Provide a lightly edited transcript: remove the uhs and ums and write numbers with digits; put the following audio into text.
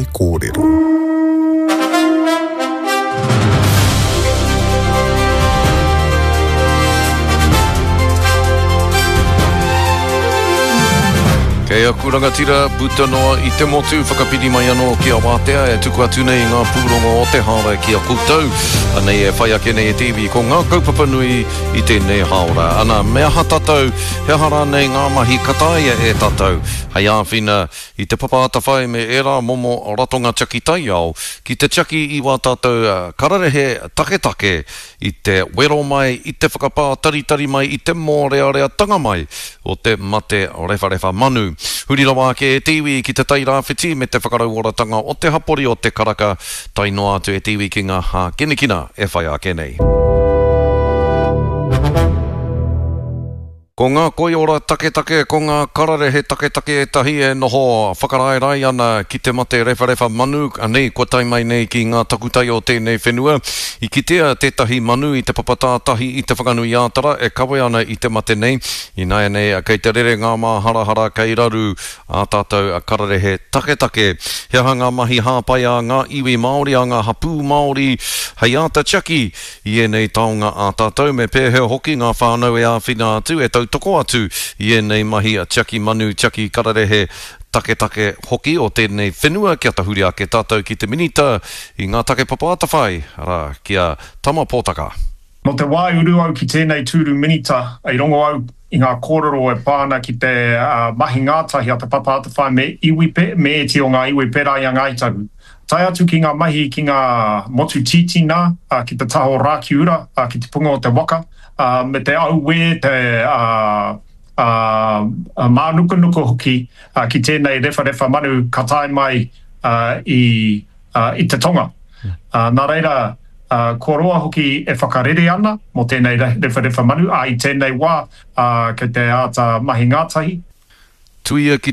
kōrero. Kei a kurangatira puta noa I te motu whakapiri mai anō ki a wātea e tuku atu nei ngā pūrongo o te haora ki a koutou. Anei e whai ake nei e TV ko ngā kaupapa nui I tēnei haora. Ana mea ha tātou, he hara nei ngā mahi kataia e tātou. Hei āwhina I te papaata whai me e rā momo ratonga chaki tai au. Ki te chaki I wā tātou kararehe take I te wero mai, I te whakapā taritari mai, I te mōrearea tanga mai o te mate rewharewa manu. Huri rawa ke e tiwi ki te tai rāwhiti me te whakarauoratanga o te hapori o te karaka tai noa atu e tiwi ki ngā hā kinekina e whai ake nei. Ko ngā koiora take, ko ngā kararehe take e tahi e noho whakaraerai ana ki te mate rewharewa manu, anei kua tai mai nei ki ngā takutai o tēnei whenua. I kitea tētahi manu I te papatātahi I te whakanui ātara e kawe ana I te mate nei. I nai nei kei te rere ngā mā harahara kei raru a tātou a kararehe take. He hanga mahi hāpai a ngā iwi Māori a ngā hapū Māori hei āta chaki I e nei taonga a tātou me pēhe hoki ngā whānau e āwhina atu e toko atu I nei mahi a chaki manu, chaki kararehe, take hoki o tēnei whenua kia tahuri ake tātou ki te minita I ngā take papaata whai, ara kia tama pōtaka. No te wai uru au ki tēnei tūru minita, I rongo au I ngā kōrero e pāna ki te mahi ngātahi a te papaata whai me iwi me e te o ngā iwi pera I a ngaitaru. Tai atu ki ngā mahi ki ngā motu titina, ki te taho rākiura, ki te punga o te waka, me te auwe, te mānuka hoki ki tēnei rewharewa manu ka tai mai I te tonga. Nā reira, ko roa hoki e whakarere ana mo tēnei rewharewa manu, I tēnei wā ki te āta mahi ngātahi. Tuia ki